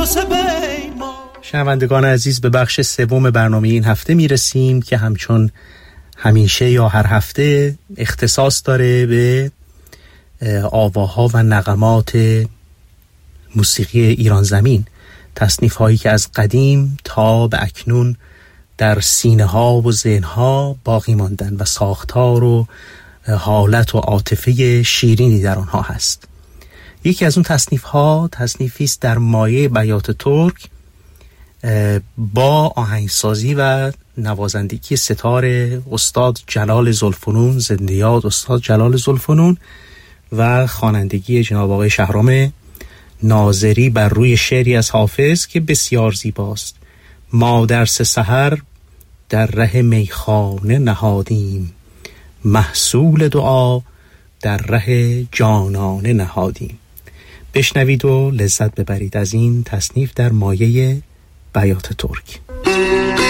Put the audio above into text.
شنوندگان عزیز، به بخش سوم برنامه این هفته میرسیم که همچون همیشه یا هر هفته اختصاص داره به آواها و نغمات موسیقی ایران زمین، تصنیف هایی که از قدیم تا به اکنون در سینه ها و ذهن ها باقی ماندن و ساختار و حالت و عاطفه شیرینی در آنها هست. یکی از اون تصنیف ها تصنیفی است در مایه بیات ترک با آهنگسازی و نوازندگی ستار استاد جلال ذوالفنون، زنده یاد استاد جلال ذوالفنون، و خوانندگی جناب آقای شهرام ناظری بر روی شعری از حافظ که بسیار زیباست. ما در سه سحر در ره میخانه نهادیم، محصول دعا در ره جانانه نهادیم. بشنوید و لذت ببرید از این تصنیف در مایه بیات ترک.